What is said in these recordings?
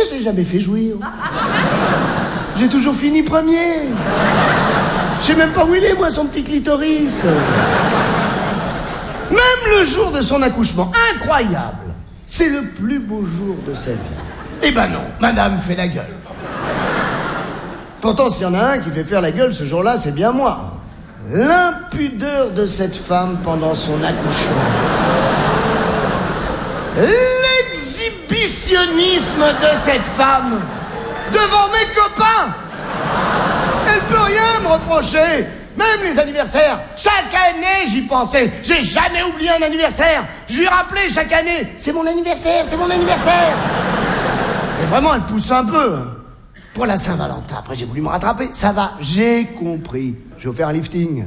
je l'ai jamais fait jouir. J'ai toujours fini premier. Je sais même pas où il est, moi, son petit clitoris. Même le jour de son accouchement, incroyable. C'est le plus beau jour de sa vie. Eh ben non, madame fait la gueule. Pourtant, s'il y en a un qui fait faire la gueule ce jour-là, c'est bien moi. L'impudeur de cette femme pendant son accouchement. L'exhibitionnisme de cette femme devant mes copains. Elle peut rien me reprocher. Même les anniversaires, chaque année j'y pensais. J'ai jamais oublié un anniversaire. Je lui rappelais chaque année, c'est mon anniversaire, c'est mon anniversaire. Et vraiment, elle pousse un peu. Pour la Saint-Valentin, après j'ai voulu me rattraper. Ça va, j'ai compris. Je vais faire un lifting.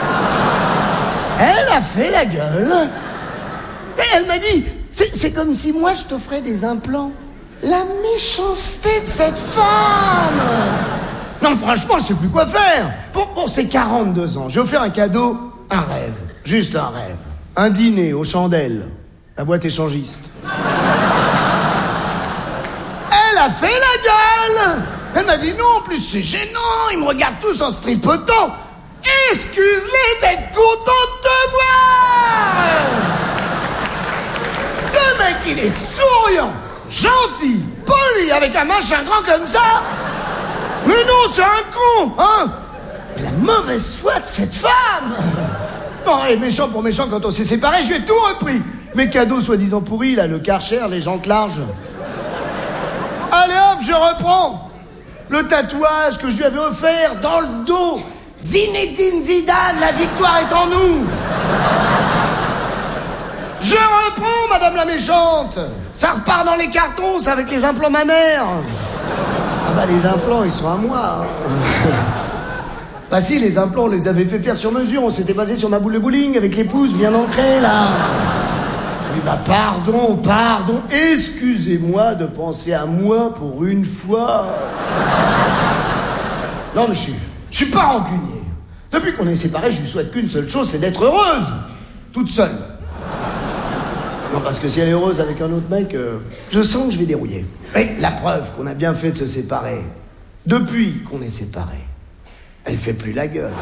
Elle a fait la gueule. Et elle m'a dit, c'est comme si moi je t'offrais des implants. La méchanceté de cette femme. Non, franchement, je sais plus quoi faire. Pour ses 42 ans, j'ai offert un cadeau, un rêve. Juste un rêve. Un dîner aux chandelles. La boîte échangiste. Elle a fait la gueule. Elle m'a dit non, en plus c'est gênant. Ils me regardent tous en se tripotant. Excuse-les d'être contents de te voir. Le mec, il est souriant, gentil, poli, avec un machin grand comme ça. Mais non, c'est un con, hein. La mauvaise foi de cette femme. Bon, et méchant pour méchant, quand on s'est séparés, je lui ai tout repris. Mes cadeaux soi-disant pourris, là, le Karcher, les jantes larges. Allez hop, je reprends. Le tatouage que je lui avais offert dans le dos. Zinedine Zidane, la victoire est en nous. Je reprends, madame la méchante. Ça repart dans les cartons, ça, avec les implants mammaires. Ah bah les implants, ils sont à moi. Bah si, les implants, on les avait fait faire sur mesure. On s'était basé sur ma boule de bowling avec les pouces bien ancrés, là. Oui, bah pardon. Excusez-moi de penser à moi pour une fois. Non, mais je suis pas rancunier. Depuis qu'on est séparés, je lui souhaite qu'une seule chose, c'est d'être heureuse. Toute seule. Non, parce que si elle est heureuse avec un autre mec, je sens que je vais dérouiller. Et la preuve qu'on a bien fait de se séparer. Depuis qu'on est séparés, elle fait plus la gueule.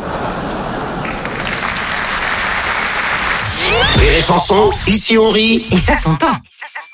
Rire et chanson, ici on rit. Et ça s'entend.